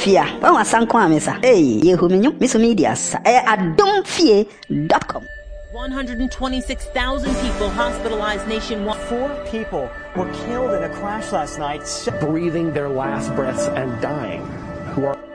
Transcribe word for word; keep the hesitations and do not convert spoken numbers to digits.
fia. Wa san kwa me sa. Eh, ye hu menyo, me so media sa. Eh adomfie dot com. one hundred twenty-six thousand people hospitalized nationwide. Four people were killed in a crash last night, breathing their last breaths and dying, who are